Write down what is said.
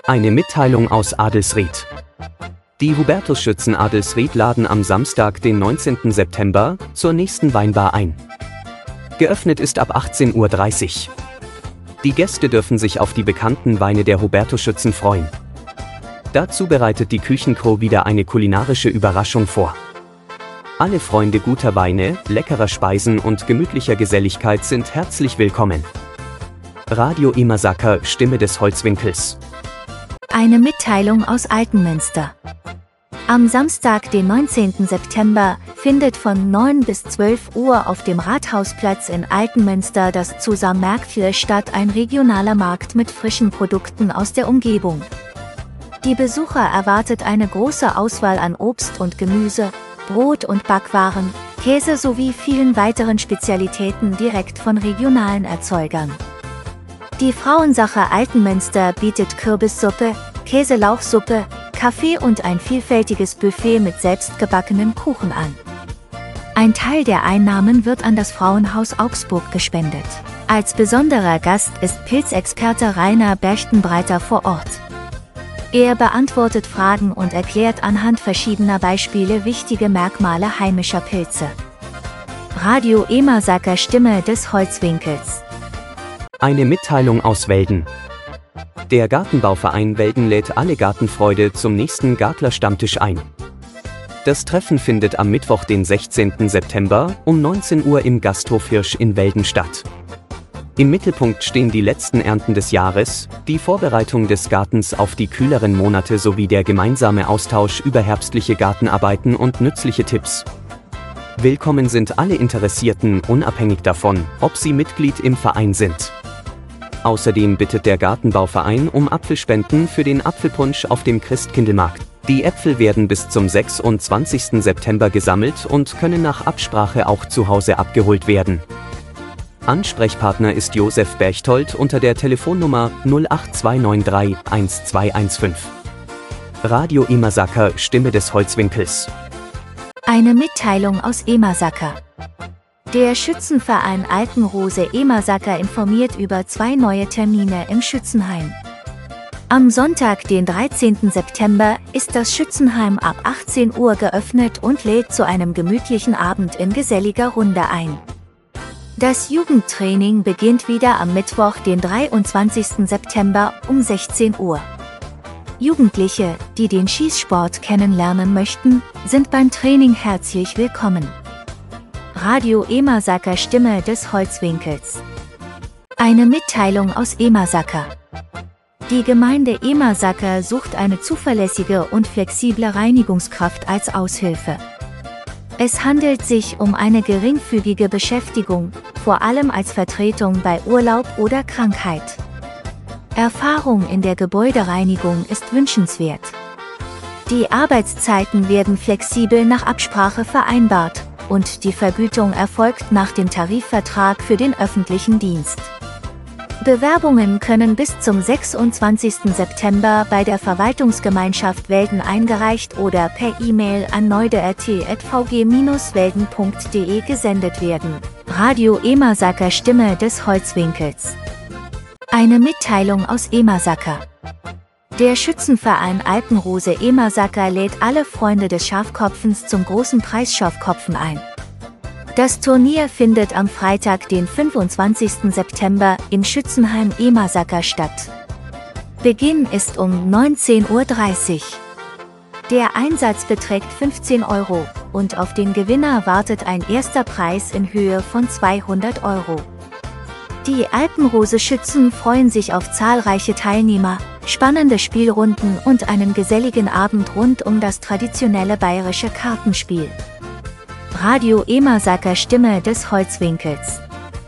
Eine Mitteilung aus Adelsried. Die Hubertusschützen Adelsried laden am Samstag, den 19. September, zur nächsten Weinbar ein. Geöffnet ist ab 18:30 Uhr. Die Gäste dürfen sich auf die bekannten Weine der Hubertusschützen freuen. Dazu bereitet die Küchencrew wieder eine kulinarische Überraschung vor. Alle Freunde guter Weine, leckerer Speisen und gemütlicher Geselligkeit sind herzlich willkommen. Radio Emersaker, Stimme des Holzwinkels. Eine Mitteilung aus Altenmünster. Am Samstag, den 19. September, findet von 9 bis 12 Uhr auf dem Rathausplatz in Altenmünster das Zusammenmärktle statt, ein regionaler Markt mit frischen Produkten aus der Umgebung. Die Besucher erwartet eine große Auswahl an Obst und Gemüse, Brot und Backwaren, Käse sowie vielen weiteren Spezialitäten direkt von regionalen Erzeugern. Die Frauensache Altenmünster bietet Kürbissuppe, Käselauchsuppe, Kaffee und ein vielfältiges Buffet mit selbstgebackenen Kuchen an. Ein Teil der Einnahmen wird an das Frauenhaus Augsburg gespendet. Als besonderer Gast ist Pilzexperte Rainer Berchtenbreiter vor Ort. Er beantwortet Fragen und erklärt anhand verschiedener Beispiele wichtige Merkmale heimischer Pilze. Radio Emersaker, Stimme des Holzwinkels. Eine Mitteilung aus Welden. Der Gartenbauverein Welden lädt alle Gartenfreude zum nächsten Gartler-Stammtisch ein. Das Treffen findet am Mittwoch, den 16. September, um 19 Uhr im Gasthof Hirsch in Welden statt. Im Mittelpunkt stehen die letzten Ernten des Jahres, die Vorbereitung des Gartens auf die kühleren Monate sowie der gemeinsame Austausch über herbstliche Gartenarbeiten und nützliche Tipps. Willkommen sind alle Interessierten, unabhängig davon, ob sie Mitglied im Verein sind. Außerdem bittet der Gartenbauverein um Apfelspenden für den Apfelpunsch auf dem Christkindlmarkt. Die Äpfel werden bis zum 26. September gesammelt und können nach Absprache auch zu Hause abgeholt werden. Ansprechpartner ist Josef Berchtold unter der Telefonnummer 08293 1215. Radio Emersaker, Stimme des Holzwinkels. Eine Mitteilung aus Emersaker. Der Schützenverein Altenrose Emersaker informiert über 2 neue Termine im Schützenheim. Am Sonntag, den 13. September, ist das Schützenheim ab 18 Uhr geöffnet und lädt zu einem gemütlichen Abend in geselliger Runde ein. Das Jugendtraining beginnt wieder am Mittwoch, den 23. September, um 16 Uhr. Jugendliche, die den Schießsport kennenlernen möchten, sind beim Training herzlich willkommen. Radio Emersaker, Stimme des Holzwinkels. Eine Mitteilung aus Emersaker. Die Gemeinde Emersaker sucht eine zuverlässige und flexible Reinigungskraft als Aushilfe. Es handelt sich um eine geringfügige Beschäftigung, vor allem als Vertretung bei Urlaub oder Krankheit. Erfahrung in der Gebäudereinigung ist wünschenswert. Die Arbeitszeiten werden flexibel nach Absprache vereinbart und die Vergütung erfolgt nach dem Tarifvertrag für den öffentlichen Dienst. Bewerbungen können bis zum 26. September bei der Verwaltungsgemeinschaft Welden eingereicht oder per E-Mail an neude@vg-welden.de gesendet werden. Radio Emersaker, Stimme des Holzwinkels. Eine Mitteilung aus Emersaker. Der Schützenverein Alpenrose Emersaker lädt alle Freunde des Schafkopfens zum großen Preis Schafkopfen ein. Das Turnier findet am Freitag, den 25. September, im Schützenheim Emersaker statt. Beginn ist um 19:30 Uhr. Der Einsatz beträgt 15 € und auf den Gewinner wartet ein erster Preis in Höhe von 200 €. Die Alpenrose-Schützen freuen sich auf zahlreiche Teilnehmer, spannende Spielrunden und einen geselligen Abend rund um das traditionelle bayerische Kartenspiel. Radio Emersaker, Stimme des Holzwinkels.